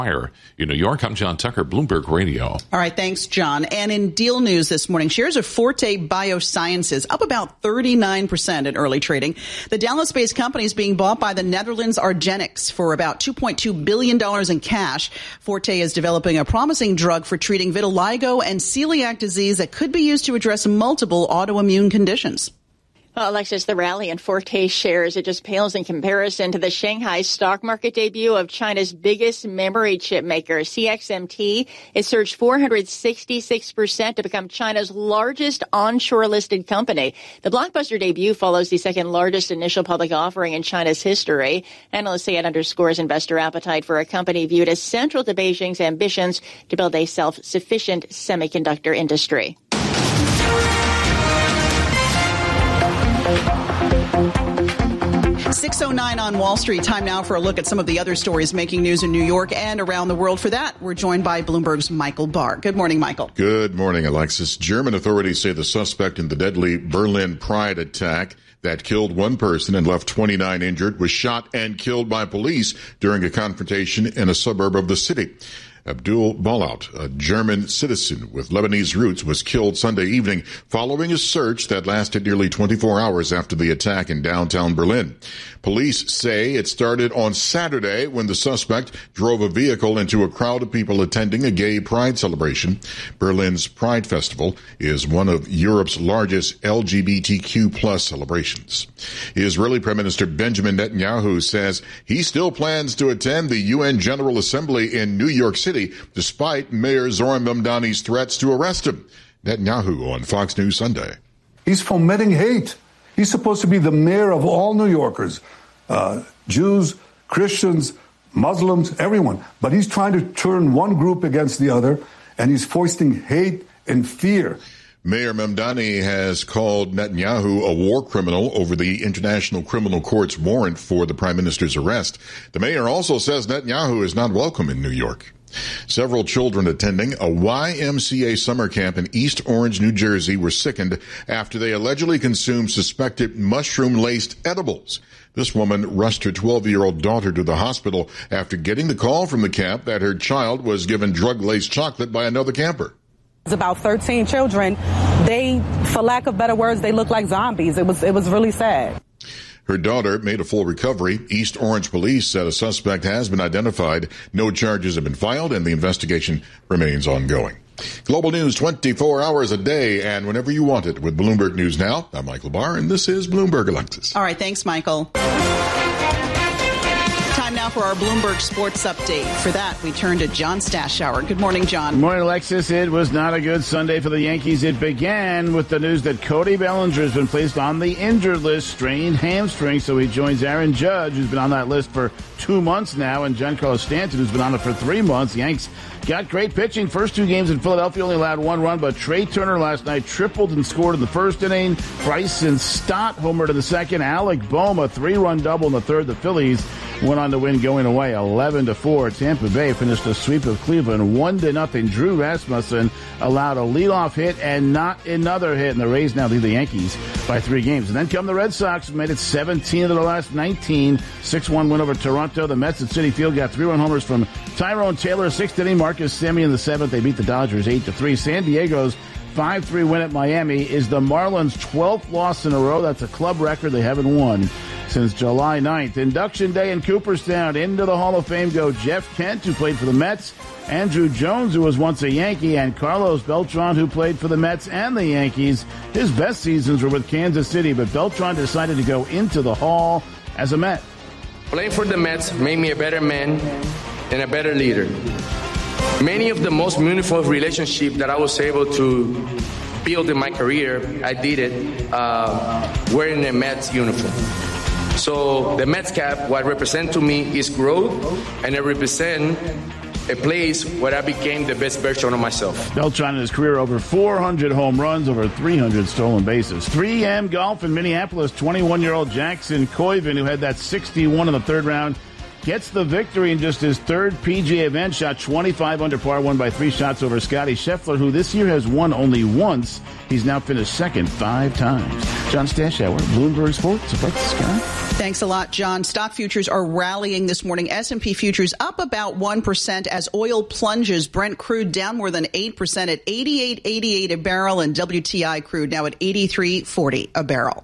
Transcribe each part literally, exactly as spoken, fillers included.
In New York, I'm John Tucker, Bloomberg Radio. All right, thanks, John. And in deal news this morning, shares of Forte Biosciences up about thirty-nine percent in early trading. The Dallas-based company is being bought by the Netherlands Argenix for about two point two billion dollars in cash. Forte is developing a promising drug for treating vitiligo and celiac disease that could be used to address multiple autoimmune conditions. Well, Alexis, the rally in Forte shares, it just pales in comparison to the Shanghai stock market debut of China's biggest memory chip maker, C X M T. It surged four hundred sixty-six percent to become China's largest onshore listed company. The blockbuster debut follows the second largest initial public offering in China's history. Analysts say it underscores investor appetite for a company viewed as central to Beijing's ambitions to build a self-sufficient semiconductor industry. six oh nine on Wall Street. Time now for a look at some of the other stories making news in New York and around the world. For that, we're joined by Bloomberg's Michael Barr. Good morning, Michael. Good morning, Alexis. German authorities say the suspect in the deadly Berlin Pride attack that killed one person and left twenty-nine injured was shot and killed by police during a confrontation in a suburb of the city. Abdul Balaut, a German citizen with Lebanese roots, was killed Sunday evening following a search that lasted nearly twenty-four hours after the attack in downtown Berlin. Police say it started on Saturday when the suspect drove a vehicle into a crowd of people attending a gay pride celebration. Berlin's Pride Festival is one of Europe's largest L G B T Q plus celebrations. Israeli Prime Minister Benjamin Netanyahu says he still plans to attend the U N General Assembly in New York City, despite Mayor Zoran Mamdani's threats to arrest him. Netanyahu on Fox News Sunday. He's fomenting hate. He's supposed to be the mayor of all New Yorkers, uh, Jews, Christians, Muslims, everyone. But he's trying to turn one group against the other, and he's foisting hate and fear. Mayor Mamdani has called Netanyahu a war criminal over the International Criminal Court's warrant for the prime minister's arrest. The mayor also says Netanyahu is not welcome in New York. Several children attending a Y M C A summer camp in East Orange, New Jersey were sickened after they allegedly consumed suspected mushroom-laced edibles. This woman rushed her twelve-year-old daughter to the hospital after getting the call from the camp that her child was given drug-laced chocolate by another camper. It's about thirteen children. They, for lack of better words, they look like zombies. It was, it was really sad. Her daughter made a full recovery. East Orange police said a suspect has been identified. No charges have been filed, and the investigation remains ongoing. Global news twenty-four hours a day and whenever you want it with Bloomberg News Now. I'm Michael Barr, and this is Bloomberg Alexis. All right, thanks, Michael. Time now for our Bloomberg Sports Update. For that, we turn to John Stashower. Good morning, John. Good morning, Alexis. It was not a good Sunday for the Yankees. It began with the news that Cody Bellinger has been placed on the injured list, strained hamstring, so he joins Aaron Judge, who's been on that list for two months now, and Giancarlo Stanton, who's been on it for three months. The Yanks got great pitching. First two games in Philadelphia only allowed one run, but Trey Turner last night tripled and scored in the first inning. Bryson Stott homered in the second. Alec Bohm, a three-run double in the third. The Phillies went on to win going away eleven to four. Tampa Bay finished a sweep of Cleveland one to nothing. Drew Rasmussen allowed a leadoff hit and not another hit, and the Rays now lead the Yankees by three games. And then come the Red Sox, who made it seventeen of the last nineteen. six one win over Toronto. The Mets at Citi Field got three-run homers from Tyrone Taylor. Sixth inning, Marcus Semien in the seventh. They beat the Dodgers eight to three. San Diego's five three win at Miami is the Marlins' twelfth loss in a row. That's a club record. They haven't won since July ninth. Induction day in Cooperstown. Into the Hall of Fame go Jeff Kent, who played for the Mets, Andrew Jones, who was once a Yankee, and Carlos Beltran, who played for the Mets and the Yankees. His best seasons were with Kansas City, but Beltran decided to go into the Hall as a Met. Playing for the Mets made me a better man and a better leader. Many of the most meaningful relationships that I was able to build in my career, I did it uh, wearing a Mets uniform. So the Mets cap, what represents to me is growth, and it represents a place where I became the best version of myself. Beltran in his career over four hundred home runs, over three hundred stolen bases. three M Golf in Minneapolis, twenty-one-year-old Jackson Koiven, who had that sixty-one in the third round, gets the victory in just his third P G A event, shot twenty-five under par, won by three shots over Scotty Scheffler, who this year has won only once. He's now finished second five times. John Stashower, Bloomberg Sports, above the sky. Thanks a lot, John. Stock futures are rallying this morning. S and P futures up about one percent as oil plunges. Brent crude down more than eight percent at eighty-eight eighty-eight a barrel, and W T I crude now at eighty-three forty a barrel.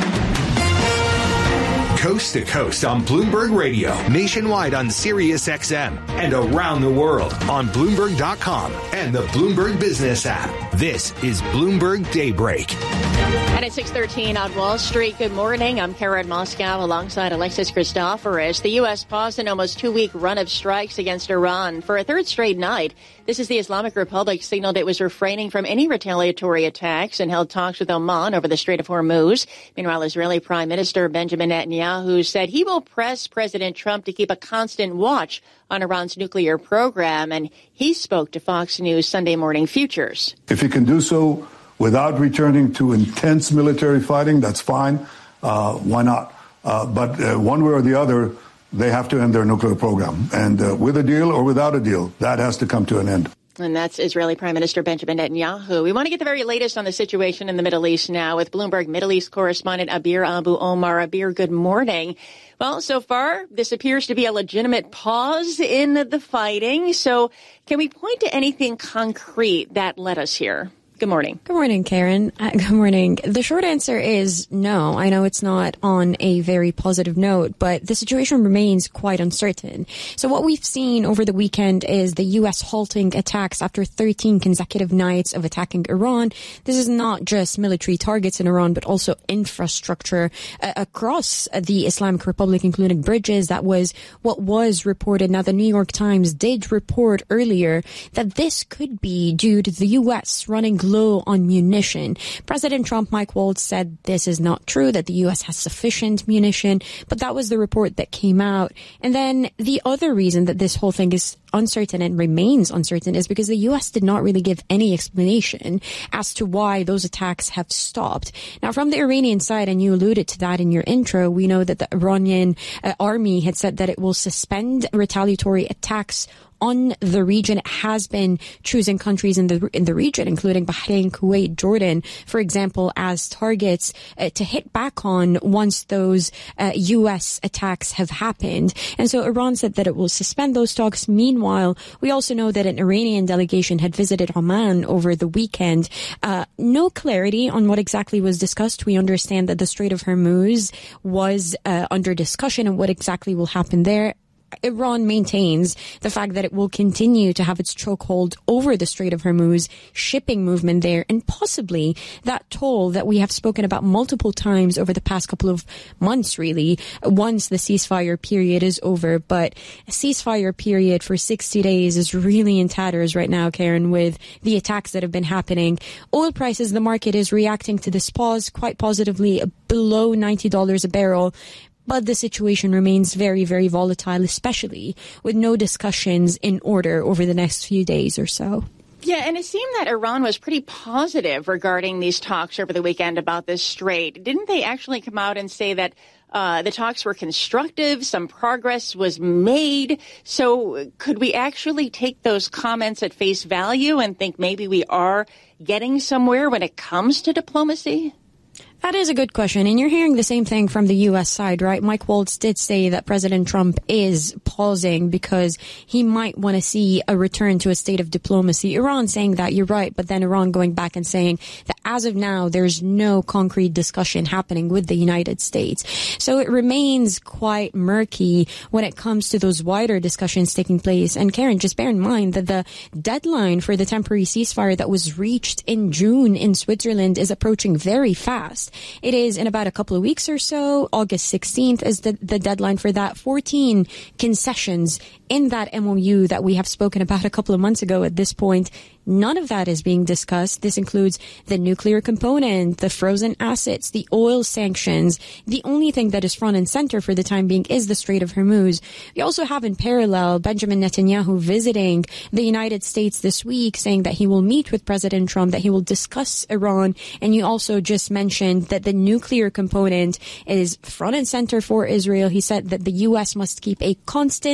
Coast to coast on Bloomberg Radio, nationwide on Sirius X M, and around the world on Bloomberg dot com and the Bloomberg Business app. This is Bloomberg Daybreak. And at six thirteen on Wall Street, good morning. I'm Karen Moscow alongside Alexis Christoforous. The U S paused an almost two-week run of strikes against Iran for a third straight night. This is the Islamic Republic signaled it was refraining from any retaliatory attacks and held talks with Oman over the Strait of Hormuz. Meanwhile, Israeli Prime Minister Benjamin Netanyahu said he will press President Trump to keep a constant watch on Iran's nuclear program, and he spoke to Fox News Sunday Morning Futures. If he can do so without returning to intense military fighting, that's fine. Uh, why not? Uh, but uh, one way or the other, they have to end their nuclear program. And uh, with a deal or without a deal, that has to come to an end. And that's Israeli Prime Minister Benjamin Netanyahu. We want to get the very latest on the situation in the Middle East now with Bloomberg Middle East correspondent Abir Abu Omar. Abir, good morning. Well, so far, this appears to be a legitimate pause in the fighting. So can we point to anything concrete that led us here? Good morning. Good morning, Karen. Uh, good morning. The short answer is no. I know it's not on a very positive note, but the situation remains quite uncertain. So what we've seen over the weekend is the U S halting attacks after thirteen consecutive nights of attacking Iran. This is not just military targets in Iran, but also infrastructure uh, across the Islamic Republic, including bridges. That was what was reported. Now, the New York Times did report earlier that this could be due to the U S running low on munition. President Trump, Mike Waltz, said this is not true, that the U S has sufficient munition, but that was the report that came out. And then the other reason that this whole thing is uncertain and remains uncertain is because the U S did not really give any explanation as to why those attacks have stopped. Now, from the Iranian side, and you alluded to that in your intro, we know that the Iranian uh, army had said that it will suspend retaliatory attacks on the region. It has been choosing countries in the in the region, including Bahrain, Kuwait, Jordan, for example, as targets uh, to hit back on once those uh, U S attacks have happened. And so Iran said that it will suspend those talks. Meanwhile, we also know that an Iranian delegation had visited Oman over the weekend. Uh, no clarity on what exactly was discussed. We understand that the Strait of Hormuz was uh, under discussion and what exactly will happen there. Iran maintains the fact that it will continue to have its chokehold over the Strait of Hormuz, shipping movement there, and possibly that toll that we have spoken about multiple times over the past couple of months, really, once the ceasefire period is over. But a ceasefire period for sixty days is really in tatters right now, Karen, with the attacks that have been happening. Oil prices, the market is reacting to this pause quite positively, below ninety dollars a barrel. But the situation remains very, very volatile, especially with no discussions in order over the next few days or so. Yeah, and it seemed that Iran was pretty positive regarding these talks over the weekend about this strait. Didn't they actually come out and say that uh, the talks were constructive, some progress was made? So could we actually take those comments at face value and think maybe we are getting somewhere when it comes to diplomacy? That is a good question. And you're hearing the same thing from the U S side, right? Mike Waltz did say that President Trump is pausing because he might want to see a return to a state of diplomacy. Iran saying that, you're right, but then Iran going back and saying that as of now, there's no concrete discussion happening with the United States. So it remains quite murky when it comes to those wider discussions taking place. And Karen, just bear in mind that the deadline for the temporary ceasefire that was reached in June in Switzerland is approaching very fast. It is in about a couple of weeks or so. August sixteenth is the, the deadline for that. fourteen concessions in that M O U that we have spoken about a couple of months ago. At this point, none of that is being discussed. This includes the nuclear component, the frozen assets, the oil sanctions. The only thing that is front and center for the time being is the Strait of Hormuz. We also have in parallel Benjamin Netanyahu visiting the United States this week, saying that he will meet with President Trump, that he will discuss Iran. And you also just mentioned that the nuclear component is front and center for Israel. He said that the U S must keep a constant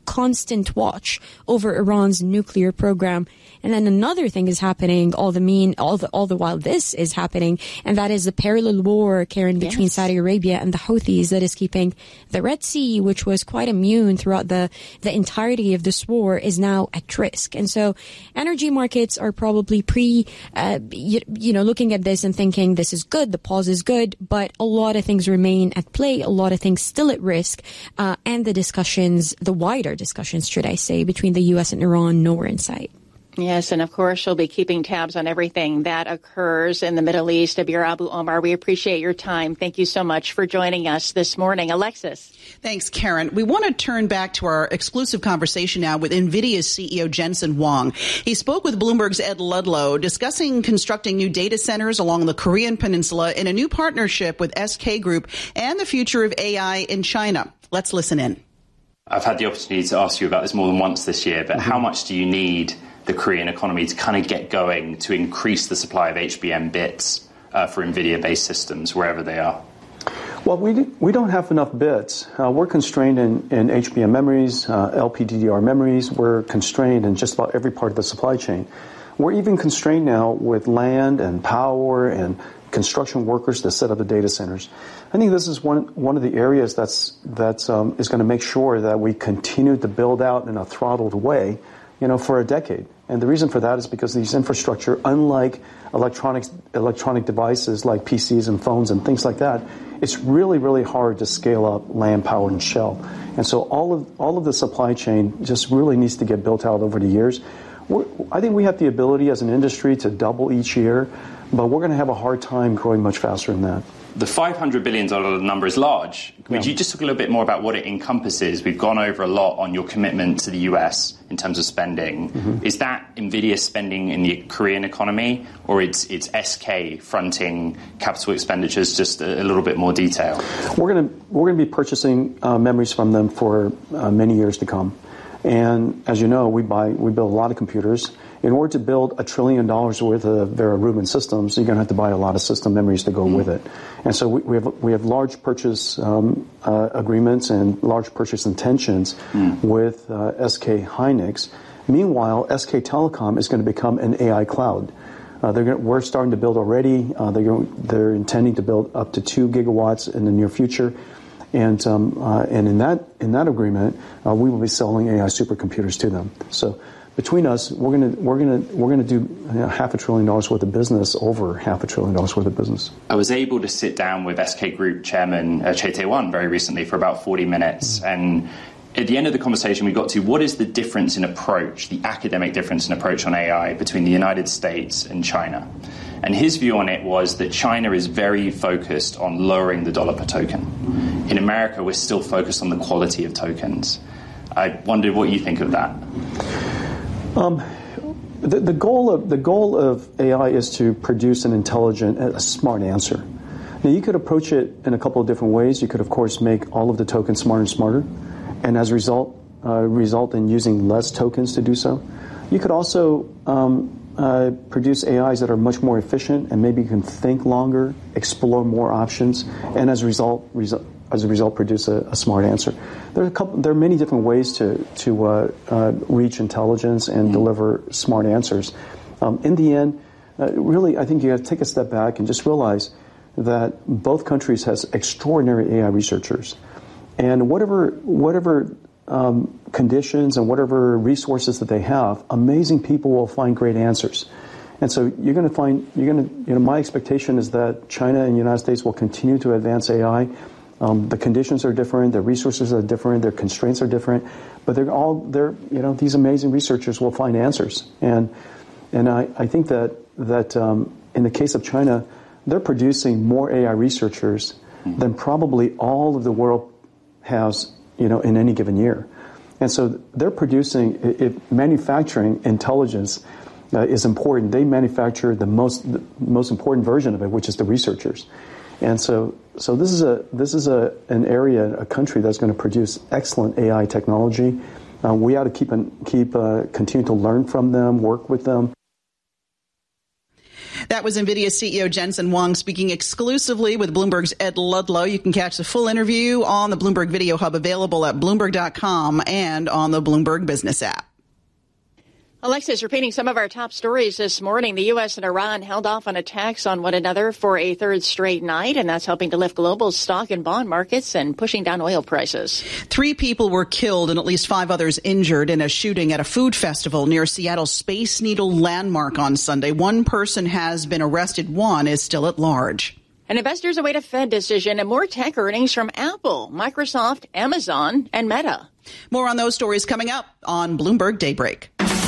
constant watch over Iran's nuclear program. And then another thing is happening all the mean, all the, all the while this is happening, and that is the parallel war, Karen, between yes. Saudi Arabia and the Houthis that is keeping the Red Sea, which was quite immune throughout the, the entirety of this war, is now at risk. And so energy markets are probably pre, uh, you, you know, looking at this and thinking this is good, the pause is good, but a lot of things remain at play, a lot of things still at risk, uh, and the discussions, the wider discussions, should I say, between the U S and Iran, nowhere in sight. Yes, and of course, you'll be keeping tabs on everything that occurs in the Middle East. Abir Abu-Omar, we appreciate your time. Thank you so much for joining us this morning. Alexis. Thanks, Karen. We want to turn back to our exclusive conversation now with NVIDIA's C E O Jensen Huang. He spoke with Bloomberg's Ed Ludlow, discussing constructing new data centers along the Korean Peninsula in a new partnership with S K Group and the future of A I in China. Let's listen in. I've had the opportunity to ask you about this more than once this year, but mm-hmm. how much do you need the Korean economy to kind of get going to increase the supply of H B M bits uh, for NVIDIA-based systems wherever they are? Well, we we don't have enough bits. Uh, we're constrained in, in H B M memories, uh, L P D D R memories. We're constrained in just about every part of the supply chain. We're even constrained now with land and power and construction workers to set up the data centers. I think this is one one of the areas that's that's um, is going to make sure that we continue to build out in a throttled way, you know, for a decade. And the reason for that is because these infrastructure, unlike electronics, electronic devices like P Cs and phones and things like that, it's really, really hard to scale up land, power, and shell. And so all of all of the supply chain just really needs to get built out over the years. We're, I think we have the ability as an industry to double each year, but we're going to have a hard time growing much faster than that. The five hundred billion dollars number is large. Would yeah. you just talk a little bit more about what it encompasses? We've gone over a lot on your commitment to the U S in terms of spending. Mm-hmm. Is that NVIDIA spending in the Korean economy, or it's it's S K fronting capital expenditures? Just a, a little bit more detail. We're going to we're going to be purchasing uh, memories from them for uh, many years to come. And as you know, we buy we build a lot of computers. In order to build a trillion dollars worth of Vera Rubin systems, you're going to have to buy a lot of system memories to go mm. with it. And so we, we have we have large purchase um, uh, agreements and large purchase intentions mm. with uh, S K Hynix. Meanwhile, S K Telecom is going to become an A I cloud. Uh, they're going, we're starting to build already. Uh, they're going, they're intending to build up to two gigawatts in the near future. And um, uh, and in that in that agreement, uh, we will be selling A I supercomputers to them. So between us, we're gonna we're gonna we're gonna do you know, half a trillion dollars worth of business, over half a trillion dollars worth of business. I was able to sit down with S K Group Chairman uh, Chae Tae-won very recently for about forty minutes, mm-hmm. and at the end of the conversation, we got to what is the difference in approach, the academic difference in approach on A I between the United States and China. And his view on it was that China is very focused on lowering the dollar per token. In America, we're still focused on the quality of tokens. I wondered what you think of that. Um, the, the goal of the goal of A I is to produce an intelligent, a smart answer. Now, you could approach it in a couple of different ways. You could, of course, make all of the tokens smarter and smarter, and as a result, uh, result in using less tokens to do so. You could also um, uh, produce A Is that are much more efficient, and maybe you can think longer, explore more options, and as a result, resu- as a result, produce a, a smart answer. There are a couple. There are many different ways to to uh, uh, reach intelligence and mm-hmm. deliver smart answers. Um, in the end, uh, really, I think you have to take a step back and just realize that both countries has extraordinary A I researchers, and whatever whatever um, conditions and whatever resources that they have, amazing people will find great answers. And so you're going to find you're going to you know my expectation is that China and the United States will continue to advance A I. Um, the conditions are different, the resources are different, their constraints are different, but they're all they're you know these amazing researchers will find answers. And and I, I think that that um, in the case of China, they're producing more A I researchers than probably all of the world has you know in any given year. And so they're producing if manufacturing intelligence uh, is important. They manufacture the most the most important version of it, which is the researchers. And so, so this is a this is a an area, a country that's going to produce excellent A I technology. Uh, we ought to keep an, keep uh, continue to learn from them, work with them. That was NVIDIA C E O Jensen Huang speaking exclusively with Bloomberg's Ed Ludlow. You can catch the full interview on the Bloomberg Video Hub, available at Bloomberg dot com and on the Bloomberg Business app. Alexis, repeating some of our top stories this morning. The U S and Iran held off on attacks on one another for a third straight night, and that's helping to lift global stock and bond markets and pushing down oil prices. Three people were killed and at least five others injured in a shooting at a food festival near Seattle's Space Needle landmark on Sunday. One person has been arrested. One is still at large. And investors await a Fed decision and more tech earnings from Apple, Microsoft, Amazon, and Meta. More on those stories coming up on Bloomberg Daybreak.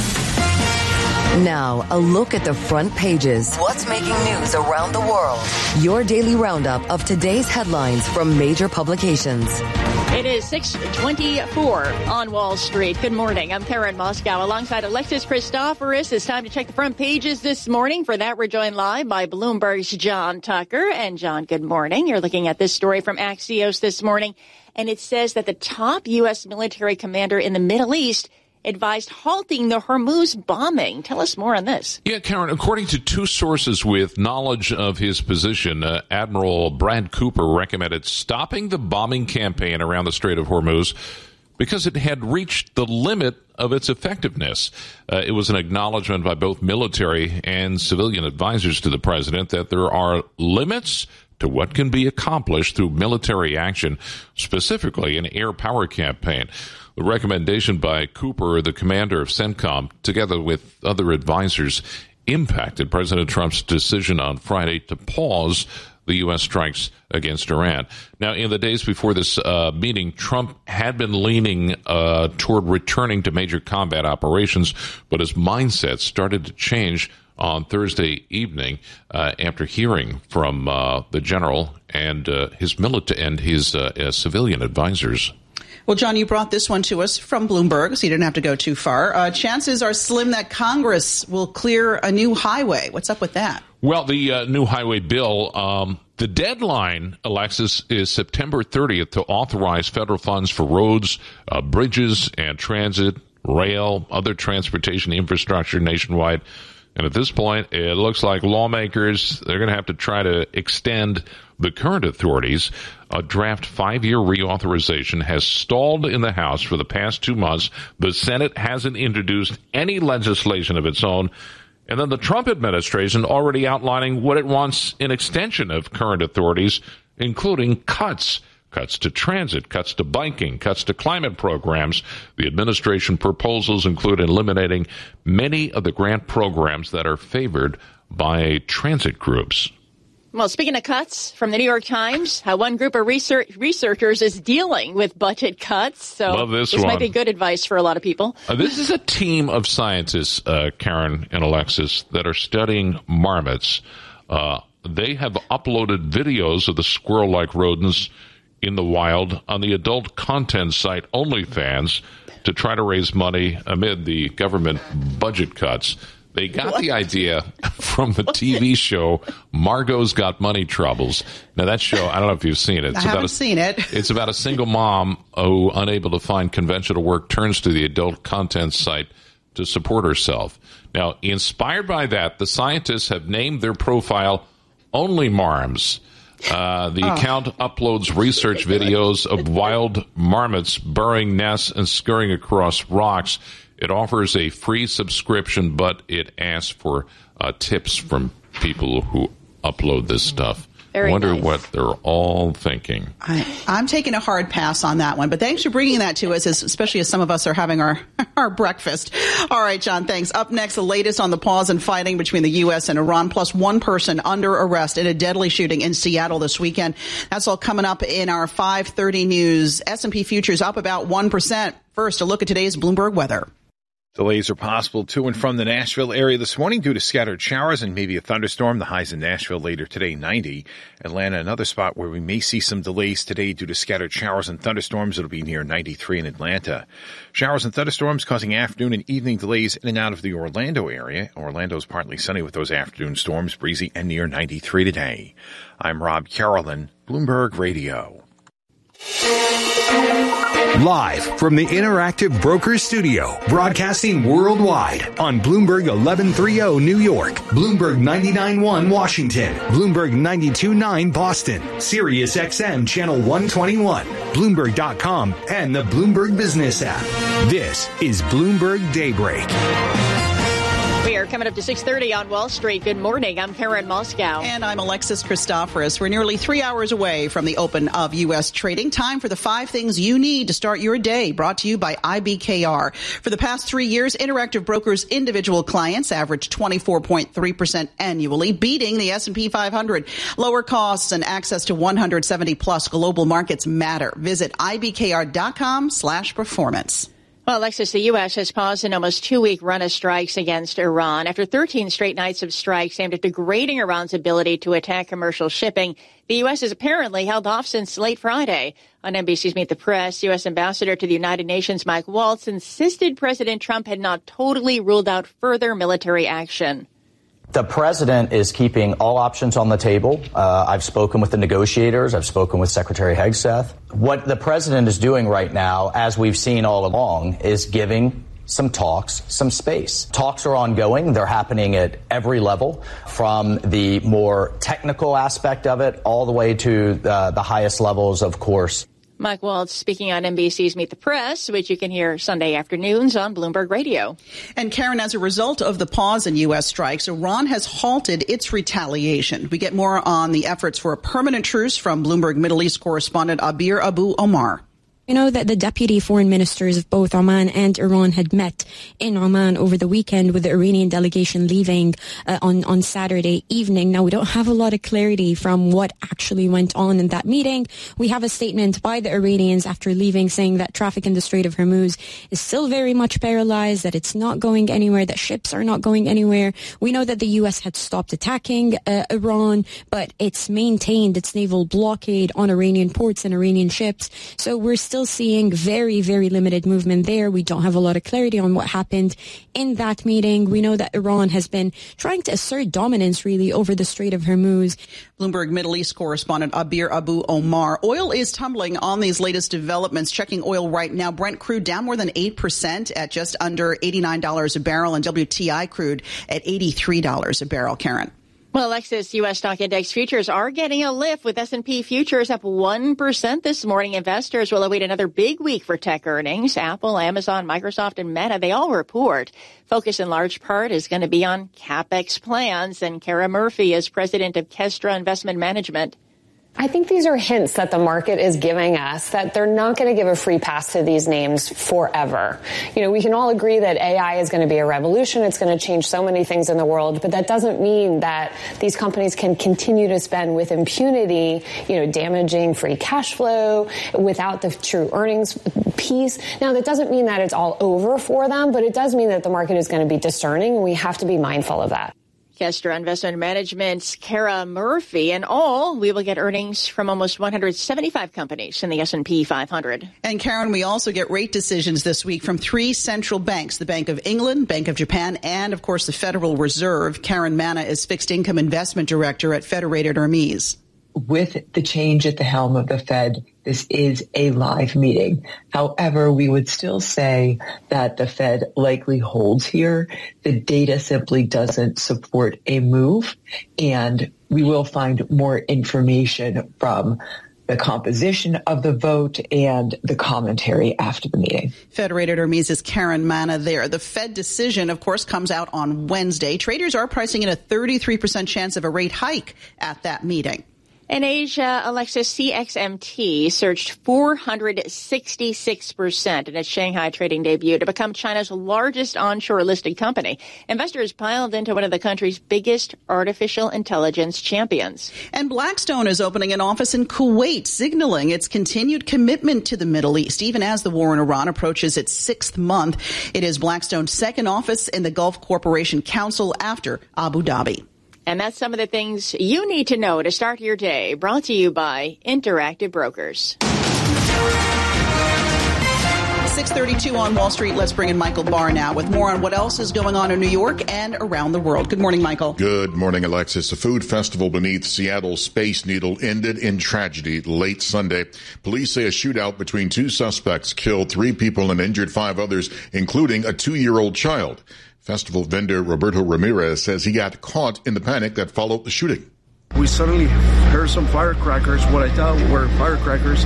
Now, a look at the front pages. What's making news around the world? Your daily roundup of today's headlines from major publications. It is six twenty-four on Wall Street. Good morning. I'm Karen Moscow alongside Alexis Christoforous. It's time to check the front pages this morning. For that, we're joined live by Bloomberg's John Tucker. And John, good morning. You're looking at this story from Axios this morning, and it says that the top U S military commander in the Middle East advised halting the Hormuz bombing. Tell us more on this. Yeah, Karen, according to two sources with knowledge of his position, uh, Admiral Brad Cooper recommended stopping the bombing campaign around the Strait of Hormuz because it had reached the limit of its effectiveness. Uh, it was an acknowledgement by both military and civilian advisors to the president that there are limits to what can be accomplished through military action, specifically an air power campaign. The recommendation by Cooper, the commander of CENTCOM, together with other advisors, impacted President Trump's decision on Friday to pause the U S strikes against Iran. Now, in the days before this uh, meeting, Trump had been leaning uh, toward returning to major combat operations, but his mindset started to change on Thursday evening uh, after hearing from uh, the general and uh, his military and his uh, uh, civilian advisors. Well, John, you brought this one to us from Bloomberg, so you didn't have to go too far. Uh, chances are slim that Congress will clear a new highway. What's up with that? Well, the uh, new highway bill, um, the deadline, Alexis, is September thirtieth to authorize federal funds for roads, uh, bridges, and transit, rail, other transportation infrastructure nationwide. And at this point, it looks like lawmakers, they're going to have to try to extend the current authorities. A draft five-year reauthorization has stalled in the House for the past two months. The Senate hasn't introduced any legislation of its own. And then the Trump administration already outlining what it wants in extension of current authorities, including cuts. Cuts to transit, cuts to biking, cuts to climate programs. The administration proposals include eliminating many of the grant programs that are favored by transit groups. Well, speaking of cuts, from the New York Times, how one group of research, researchers is dealing with budget cuts. So Love this, this one. might be good advice for a lot of people. Uh, this is a team of scientists, uh, Karen and Alexis, that are studying marmots. Uh, they have uploaded videos of the squirrel-like rodents in the wild on the adult content site OnlyFans to try to raise money amid the government budget cuts. They got what? the idea from the T V show Margot's Got Money Troubles. Now, that show, I don't know if you've seen it. It's I haven't about a, seen it. It's about a single mom who, unable to find conventional work, turns to the adult content site to support herself. Now, inspired by that, the scientists have named their profile Only Marms. Uh, the oh. account uploads research videos of wild marmots burrowing nests and scurrying across rocks. It offers a free subscription, but it asks for uh, tips from people who upload this stuff. Very I wonder nice. what they're all thinking. I, I'm taking a hard pass on that one, but thanks for bringing that to us, as, especially as some of us are having our, our breakfast. All right, John, thanks. Up next, the latest on the pause in fighting between the U S and Iran, plus one person under arrest in a deadly shooting in Seattle this weekend. That's all coming up in our five thirty news. S and P futures up about one percent. First, a look at today's Bloomberg weather. Delays are possible to and from the Nashville area this morning due to scattered showers and maybe a thunderstorm. The highs in Nashville later today, ninety. Atlanta, another spot where we may see some delays today due to scattered showers and thunderstorms. It'll be near ninety-three in Atlanta. Showers and thunderstorms causing afternoon and evening delays in and out of the Orlando area. Orlando's partly sunny with those afternoon storms, breezy and near ninety-three today. I'm Rob Carolyn, Bloomberg Radio. Live from the Interactive Brokers Studio, broadcasting worldwide on Bloomberg eleven thirty New York, Bloomberg ninety-nine point one Washington, Bloomberg ninety-two point nine Boston, Sirius X M Channel one twenty-one, Bloomberg dot com, and the Bloomberg Business app. This is Bloomberg Daybreak. We are coming up to six thirty on Wall Street. Good morning. I'm Karen Moscow. And I'm Alexis Christoforous. We're nearly three hours away from the open of U S trading. Time for the five things you need to start your day, brought to you by I B K R. For the past three years, Interactive Brokers individual clients averaged twenty-four point three percent annually, beating the S and P five hundred. Lower costs and access to one hundred seventy plus global markets matter. Visit I B K R dot com slash performance. Well, Alexis, the U S has paused an almost two-week run of strikes against Iran after thirteen straight nights of strikes aimed at degrading Iran's ability to attack commercial shipping. The U S has apparently held off since late Friday. On N B C's Meet the Press, U S Ambassador to the United Nations Mike Waltz insisted President Trump had not totally ruled out further military action. The president is keeping all options on the table. Uh, I've spoken with the negotiators. I've spoken with Secretary Hegseth. What the president is doing right now, as we've seen all along, is giving some talks, some space. Talks are ongoing. They're happening at every level, from the more technical aspect of it all the way to uh, the highest levels, of course. Mike Waltz speaking on N B C's Meet the Press, which you can hear Sunday afternoons on Bloomberg Radio. And Karen, as a result of the pause in U S strikes, Iran has halted its retaliation. We get more on the efforts for a permanent truce from Bloomberg Middle East correspondent Abir Abu Omar. You know that the deputy foreign ministers of both Oman and Iran had met in Oman over the weekend, with the Iranian delegation leaving uh, on, on Saturday evening. Now, we don't have a lot of clarity from what actually went on in that meeting. We have a statement by the Iranians after leaving saying that traffic in the Strait of Hormuz is still very much paralyzed, that it's not going anywhere, that ships are not going anywhere. We know that the U S had stopped attacking uh, Iran, but it's maintained its naval blockade on Iranian ports and Iranian ships. So we're still Still seeing very, very limited movement there. We don't have a lot of clarity on what happened in that meeting. We know that Iran has been trying to assert dominance, really, over the Strait of Hormuz. Bloomberg Middle East correspondent Abir Abu Omar. Oil is tumbling on these latest developments. Checking oil right now. Brent crude down more than eight percent at just under eighty-nine dollars a barrel, and W T I crude at eighty-three dollars a barrel. Karen. Well, Alexis, U S stock index futures are getting a lift, with S and P futures up one percent this morning. Investors will await another big week for tech earnings. Apple, Amazon, Microsoft, and Meta, they all report. Focus in large part is going to be on CapEx plans. And Kara Murphy is president of Kestra Investment Management. I think these are hints that the market is giving us that they're not going to give a free pass to these names forever. You know, we can all agree that A I is going to be a revolution. It's going to change so many things in the world, but that doesn't mean that these companies can continue to spend with impunity, you know, damaging free cash flow without the true earnings piece. Now, that doesn't mean that it's all over for them, but it does mean that the market is going to be discerning, and we have to be mindful of that. Kestra Investment Management's Kara Murphy. And all, we will get earnings from almost one hundred seventy-five companies in the S and P five hundred. And Karen, we also get rate decisions this week from three central banks, the Bank of England, Bank of Japan, and, of course, the Federal Reserve. Karen Manna is Fixed Income Investment Director at Federated Hermes. With the change at the helm of the Fed, this is a live meeting. However, we would still say that the Fed likely holds here. The data simply doesn't support a move, and we will find more information from the composition of the vote and the commentary after the meeting. Federated Hermes' Karen Manna there. The Fed decision, of course, comes out on Wednesday. Traders are pricing in a thirty-three percent chance of a rate hike at that meeting. In Asia, Alexis, C X M T surged four hundred sixty-six percent in its Shanghai trading debut to become China's largest onshore listed company. Investors piled into one of the country's biggest artificial intelligence champions. And Blackstone is opening an office in Kuwait, signaling its continued commitment to the Middle East, even as the war in Iran approaches its sixth month. It is Blackstone's second office in the Gulf Cooperation Council after Abu Dhabi. And that's some of the things you need to know to start your day. Brought to you by Interactive Brokers. six thirty-two on Wall Street. Let's bring in Michael Barr now with more on what else is going on in New York and around the world. Good morning, Michael. Good morning, Alexis. A food festival beneath Seattle's Space Needle ended in tragedy late Sunday. Police say a shootout between two suspects killed three people and injured five others, including a two-year-old child. Festival vendor Roberto Ramirez says he got caught in the panic that followed the shooting. We suddenly heard some firecrackers, what I thought were firecrackers,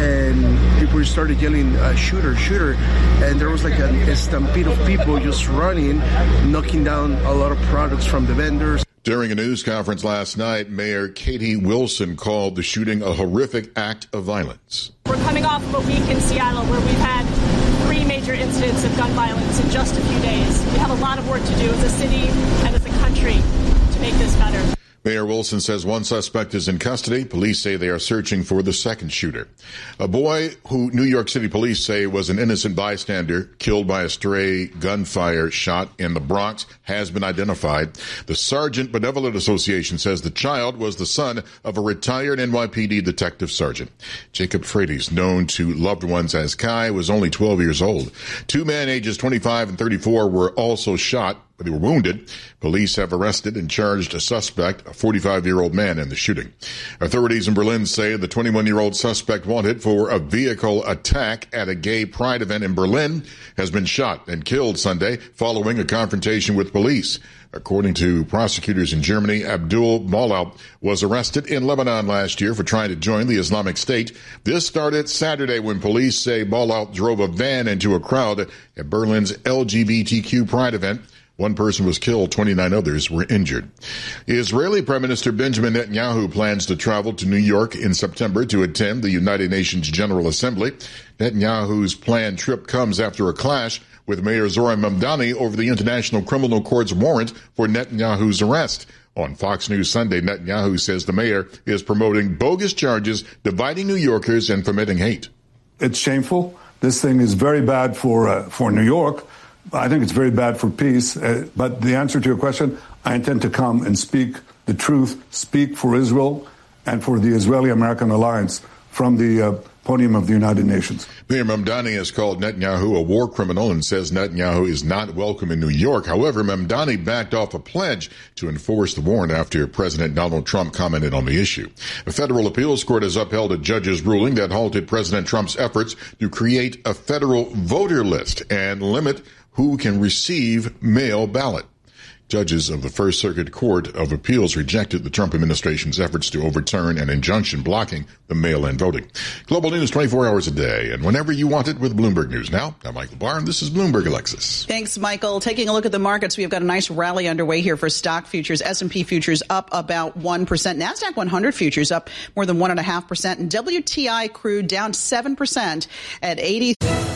and people started yelling, uh, shooter, shooter, and there was like a stampede of people just running, knocking down a lot of products from the vendors. During a news conference last night, Mayor Katie Wilson called the shooting a horrific act of violence. We're coming off of a week in Seattle where we've had three major incidents of gun violence in just a few days. We have a lot of work to do as a city and as a country to make this better. Mayor Wilson says one suspect is in custody. Police say they are searching for the second shooter. A boy who New York City police say was an innocent bystander killed by a stray gunfire shot in the Bronx has been identified. The Sergeant Benevolent Association says the child was the son of a retired N Y P D detective sergeant. Jacob Freitas, known to loved ones as Kai, was only twelve years old. Two men ages twenty-five and thirty-four were also shot, but they were wounded. Police have arrested and charged a suspect, a forty-five-year-old man, in the shooting. Authorities in Berlin say the twenty-one-year-old suspect wanted for a vehicle attack at a gay pride event in Berlin has been shot and killed Sunday following a confrontation with police. According to prosecutors in Germany, Abdul Malal was arrested in Lebanon last year for trying to join the Islamic State. This started Saturday when police say Malal drove a van into a crowd at Berlin's L G B T Q pride event. One person was killed, twenty-nine others were injured. Israeli Prime Minister Benjamin Netanyahu plans to travel to New York in September to attend the United Nations General Assembly. Netanyahu's planned trip comes after a clash with Mayor Zoran Mamdani over the International Criminal Court's warrant for Netanyahu's arrest. On Fox News Sunday, Netanyahu says the mayor is promoting bogus charges, dividing New Yorkers, and fomenting hate. It's shameful. This thing is very bad for uh, for New York. I think it's very bad for peace. Uh, but the answer to your question, I intend to come and speak the truth, speak for Israel and for the Israeli-American alliance from the uh, podium of the United Nations. Mayor Mamdani has called Netanyahu a war criminal and says Netanyahu is not welcome in New York. However, Mamdani backed off a pledge to enforce the warrant after President Donald Trump commented on the issue. A federal appeals court has upheld a judge's ruling that halted President Trump's efforts to create a federal voter list and limit who can receive mail ballot. Judges of the First Circuit Court of Appeals rejected the Trump administration's efforts to overturn an injunction blocking the mail-in voting. Global news twenty-four hours a day and whenever you want it with Bloomberg News. Now, I'm Michael Barr, and this is Bloomberg Alexis. Thanks, Michael. Taking a look at the markets, we've got a nice rally underway here for stock futures. S and P futures up about one percent. NASDAQ one hundred futures up more than one point five percent. And W T I crude down seven percent at eighty.